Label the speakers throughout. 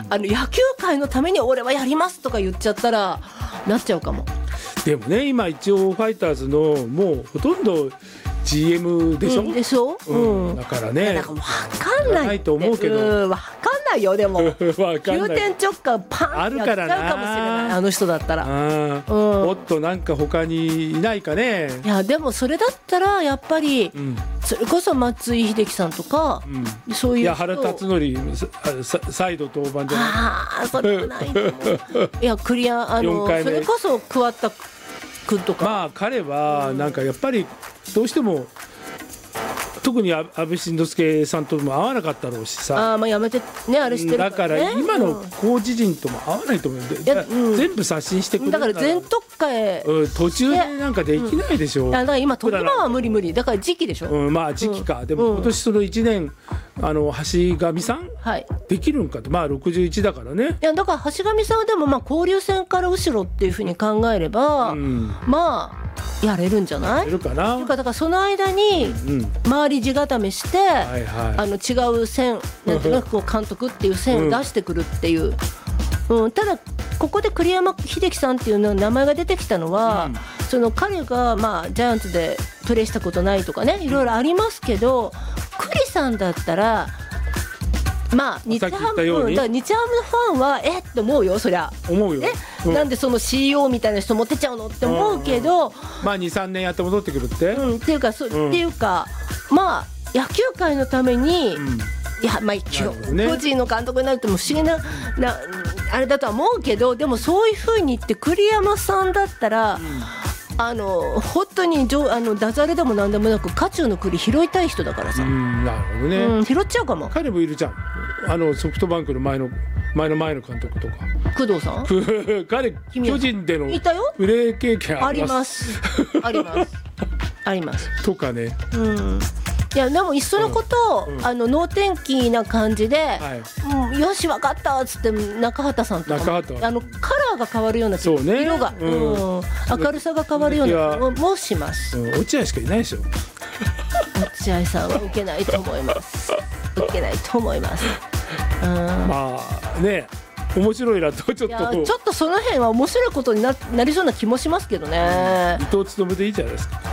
Speaker 1: 野球界のために俺はやりますとか言っちゃったらなっちゃうかも。
Speaker 2: でもね今一応ファイターズのもうほとんど GM でしょ、
Speaker 1: でしょ、
Speaker 2: だからね
Speaker 1: なんか分かんない
Speaker 2: と思うけど、
Speaker 1: 分かんないよでも急
Speaker 2: わかんない
Speaker 1: 転直下パンってやっちゃうかもしれないあの人だったら。
Speaker 2: おっとなんか他にいないかね。
Speaker 1: いやでもそれだったらやっぱり、それこそ松井秀喜さんとか、そういう人。
Speaker 2: いや原辰徳再度登板じゃない。
Speaker 1: ああそれはないと思ういやクリア
Speaker 2: 4回目
Speaker 1: それこそ桑田君とか。
Speaker 2: まあ彼はなんかやっぱりどうしても特に安倍晋之助さんとも合わなかったろうしさ。
Speaker 1: まあやめてねあれしてる
Speaker 2: だから今のコーチ陣とも合わないと思うんで、全部刷新してくれる
Speaker 1: だから全特化へ、
Speaker 2: 途中でなんかできないでしょ。
Speaker 1: だから今特番は無理だから時期でしょ。
Speaker 2: まあ時期か。でも今年その1年橋上さん、できるんかと。まあ61だからね。
Speaker 1: いやだから橋上さんはでもまあ交流戦から後ろっていうふうに考えれば、まあやれるんじゃない？
Speaker 2: やれるかな。
Speaker 1: だからその間に周り地固めして、違う線なんとなくこう監督っていう線を出してくるっていう、ただここで栗山英樹さんっていうの名前が出てきたのは、その彼がまあジャイアンツでプレーしたことないとかねいろいろありますけど、栗さんだったらまあ日ハムのファンはって思うよそりゃ。
Speaker 2: 思うよ。
Speaker 1: なんでその CEO みたいな人持ってっちゃうのって思うけど、
Speaker 2: まあ 2,3 年やって戻ってくるって、
Speaker 1: っていうかまあ野球界のために、いやまあ巨人の監督になるっても不思議なあれだとは思うけど、でもそういうふうに言って栗山さんだったら、本当にダジャレでもなんでもなく渦中の栗拾いたい人だからさ。
Speaker 2: なるほどね。
Speaker 1: 拾っちゃうかも。
Speaker 2: 彼もいるじゃん。ソフトバンクの前の監督とか。
Speaker 1: 工藤さん。
Speaker 2: 彼巨人でのプレー経験
Speaker 1: あります。あります。
Speaker 2: とかね。
Speaker 1: いやでもいっそのことを、能天気な感じで、よし分かったっつって中畑さんとかカラーが変わるような色が、明るさが変わるような気もします。
Speaker 2: 落合しかいないでしょ。
Speaker 1: 落合さんは受けないと思います。
Speaker 2: まあね面白いなとちょっと
Speaker 1: その辺は面白いことになりそうな気もしますけどね。
Speaker 2: 伊藤勉でいいじゃないですか。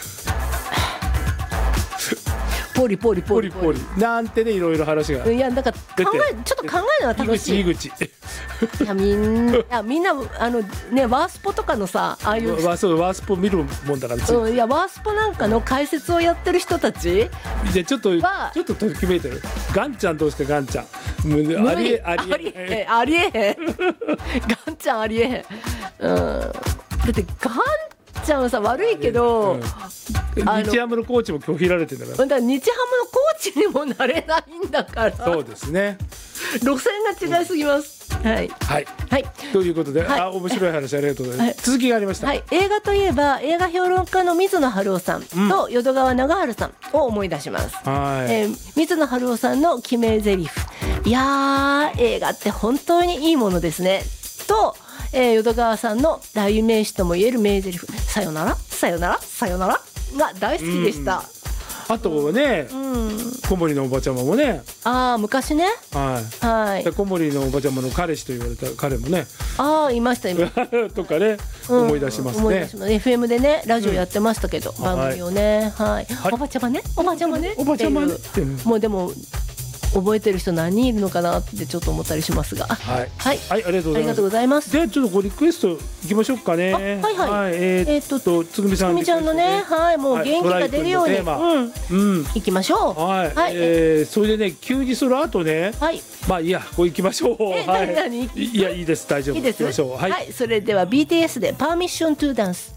Speaker 1: ポリ
Speaker 2: なんてねいろいろ話が。
Speaker 1: いやだからちょっと考えるのは楽しい。
Speaker 2: 井口。
Speaker 1: いやみんなワースポとかのさああいう
Speaker 2: ワースポ見るもんだから。
Speaker 1: いやワースポなんかの解説をやってる人たち。
Speaker 2: じゃちょっとときめいてる。ガンちゃんどうですかガンちゃん。ありえへん。
Speaker 1: ガンちゃんありえへん。だってガンちゃんはさ悪いけど。
Speaker 2: 日ハムのコーチも拒否られてるんだから。
Speaker 1: だから日ハムのコーチにもなれないんだから。
Speaker 2: そうですね。
Speaker 1: 路線が違いすぎます。はい。
Speaker 2: ということで、面白い話ありがとうございます。続きがありました。
Speaker 1: 映画といえば映画評論家の水野晴郎さんと淀川長春さんを思い出します。水野晴郎さんの決め台詞。いやー映画って本当にいいものですね。と。淀川さんの代名詞ともいえる名台詞。さよならさよならさよなら。が大好きでした。
Speaker 2: あとはね、小森のおばちゃまもね。
Speaker 1: 昔ね。
Speaker 2: 小森のおばちゃまの彼氏と言われた彼もね。
Speaker 1: いました
Speaker 2: とかね、思い出しますね。
Speaker 1: FM でねラジオやってましたけど、番組をね。おばちゃまね。もうでも。覚えてる人何人いるのかなってちょっと思ったりしますが。
Speaker 2: ありがとうございます。でちょっとリクエストいきましょうかね。つぐみさん。
Speaker 1: つぐみちゃんのね、もう元気が出るようにいきましょう。
Speaker 2: それでね急にその後ね、まあいいやこういきましょう。いやいいです大丈夫。いきましょう。
Speaker 1: それでは BTS でパーミッショントゥダンス。